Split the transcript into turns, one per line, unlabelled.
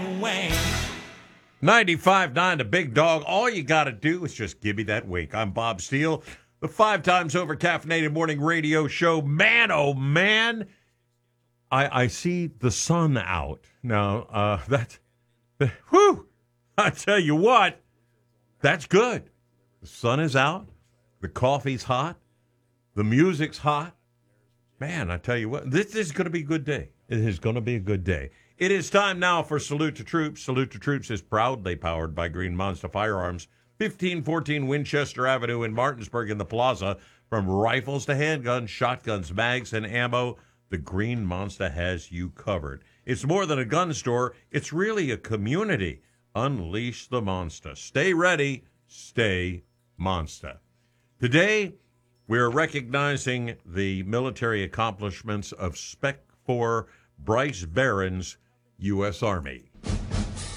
wing.
95.9 The Big Dog. All you got to do is just give me that wink. I'm Bob Steele, the 5 times over caffeinated morning radio show. Man, oh man, I see the sun out. Now, whew, I tell you what, that's good. The sun is out. The coffee's hot. The music's hot. Man, I tell you what, this is going to be a good day. It is going to be a good day. It is time now for Salute to Troops. Salute to Troops is proudly powered by Green Monster Firearms, 1514 Winchester Avenue in Martinsburg in the Plaza. From rifles to handguns, shotguns, mags, and ammo, the Green Monster has you covered. It's more than a gun store. It's really a community. Unleash the monster. Stay ready. Stay monster. Today, we're recognizing the military accomplishments of Spec 4 Bryce Barron's U.S. Army.